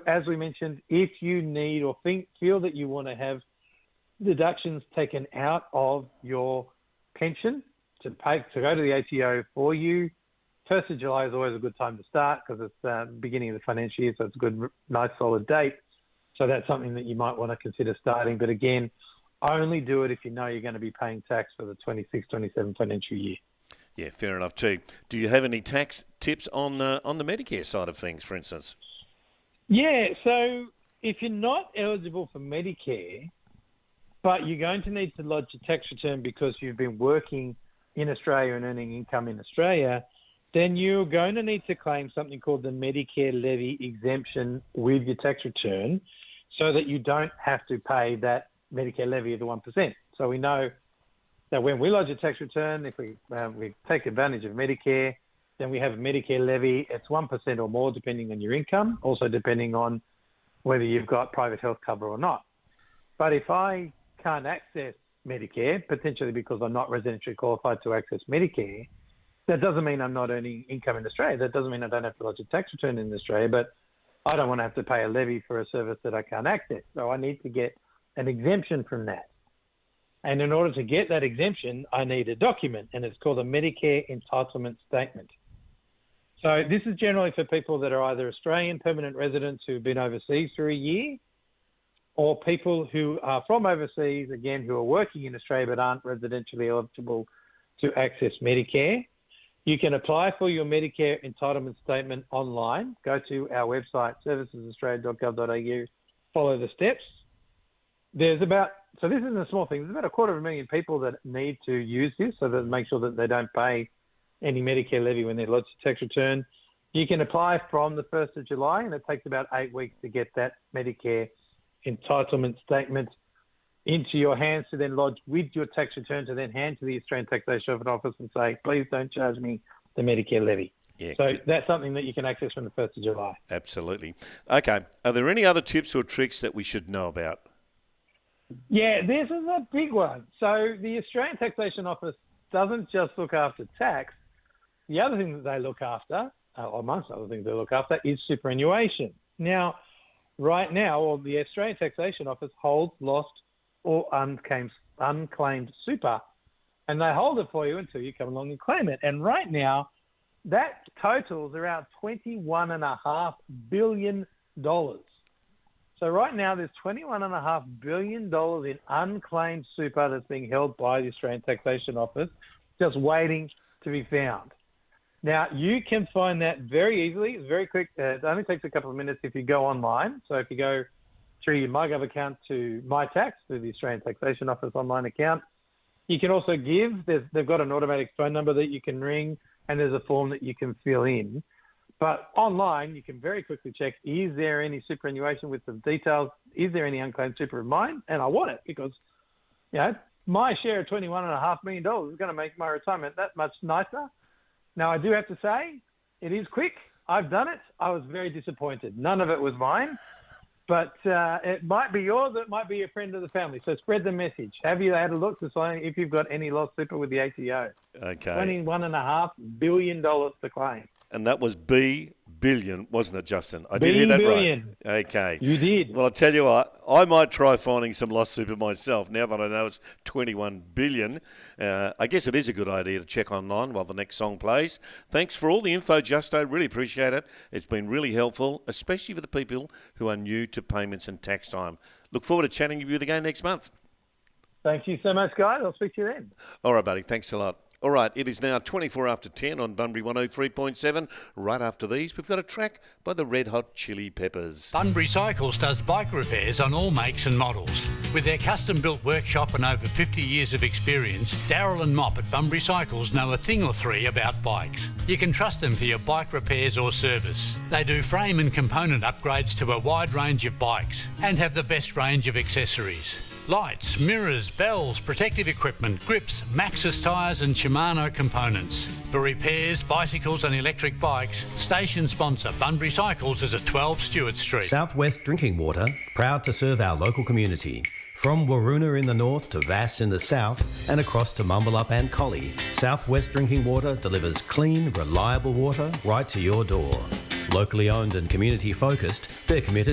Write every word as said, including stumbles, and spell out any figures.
as we mentioned, if you need or think feel that you want to have deductions taken out of your pension to pay to go to the A T O for you, first of July is always a good time to start because it's the uh, beginning of the financial year, so it's a good, nice, solid date. So that's something that you might want to consider starting. But again, only do it if you know you're going to be paying tax for the twenty-six twenty-seven financial year. Yeah, fair enough too. Do you have any tax tips on uh, on the Medicare side of things, for instance? Yeah, so if you're not eligible for Medicare, but you're going to need to lodge a tax return because you've been working in Australia and earning income in Australia, then you're going to need to claim something called the Medicare levy exemption with your tax return so that you don't have to pay that Medicare levy of the one percent. So we know that when we lodge a tax return, if we uh, we take advantage of Medicare, then we have a Medicare levy. It's one percent or more depending on your income, also depending on whether you've got private health cover or not. But if I can't access Medicare, potentially because I'm not residentially qualified to access Medicare, that doesn't mean I'm not earning income in Australia. That doesn't mean I don't have to lodge a tax return in Australia, but I don't want to have to pay a levy for a service that I can't access. So I need to get an exemption from that. And in order to get that exemption, I need a document, and it's called a Medicare Entitlement Statement. So this is generally for people that are either Australian permanent residents who've been overseas for a year, or people who are from overseas, again, who are working in Australia but aren't residentially eligible to access Medicare. You can apply for your Medicare Entitlement Statement online. Go to our website, services australia dot gov dot a u, follow the steps. There's about, so this isn't a small thing, there's about a quarter of a million people that need to use this so that make sure that they don't pay any Medicare levy when they lodge a tax return. You can apply from the first of July, and it takes about eight weeks to get that Medicare Entitlement Statement into your hands to then lodge with your tax return to then hand to the Australian Taxation Office and say, please don't charge me the Medicare levy. Yeah, so good. That's something that you can access from the first of July. Absolutely. Okay. Are there any other tips or tricks that we should know about? Yeah, this is a big one. So the Australian Taxation Office doesn't just look after tax. The other thing that they look after, uh, amongst other things they look after, is superannuation. Now, right now, well, the Australian Taxation Office holds lost or unclaimed, unclaimed super, and they hold it for you until you come along and claim it. And right now, that totals around twenty-one point five billion dollars. So right now, there's twenty-one point five billion dollars in unclaimed super that's being held by the Australian Taxation Office, just waiting to be found. Now, you can find that very easily. It's very quick. Uh, it only takes a couple of minutes if you go online. So if you go through your MyGov account to MyTax, through the Australian Taxation Office online account, you can also give. There's, they've got an automatic phone number that you can ring, and there's a form that you can fill in. But online, you can very quickly check, is there any superannuation with the details? Is there any unclaimed super of mine? And I want it because, you know, my share of twenty-one point five million dollars is going to make my retirement that much nicer. Now, I do have to say, it is quick. I've done it. I was very disappointed. None of it was mine. But uh, it might be yours. It might be a friend of the family. So spread the message. Have you had a look to see if you've got any lost super with the A T O? Okay. twenty-one point five billion dollars to claim. And that was B billion, wasn't it, Justin? I B did hear that billion. right. Okay. You did. Well, I tell you what, I might try finding some lost super myself now that I know it's twenty-one billion. Uh, I guess it is a good idea to check online while the next song plays. Thanks for all the info, Justo. Really appreciate it. It's been really helpful, especially for the people who are new to payments and tax time. Look forward to chatting with you again next month. Thank you so much, guys. I'll speak to you then. All right, buddy. Thanks a lot. All right, it is now twenty-four after ten on Bunbury one oh three point seven. Right after these, we've got a track by the Red Hot Chili Peppers. Bunbury Cycles does bike repairs on all makes and models. With their custom-built workshop and over fifty years of experience, Daryl and Mop at Bunbury Cycles know a thing or three about bikes. You can trust them for your bike repairs or service. They do frame and component upgrades to a wide range of bikes and have the best range of accessories. Lights, mirrors, bells, protective equipment, grips, Maxxis tyres and Shimano components. For repairs, bicycles and electric bikes, station sponsor Bunbury Cycles is at twelve Stewart Street. Southwest Drinking Water, proud to serve our local community. From Waroona in the north to Vass in the south and across to Mumbalup and Collie, Southwest Drinking Water delivers clean, reliable water right to your door. Locally owned and community focused, they're committed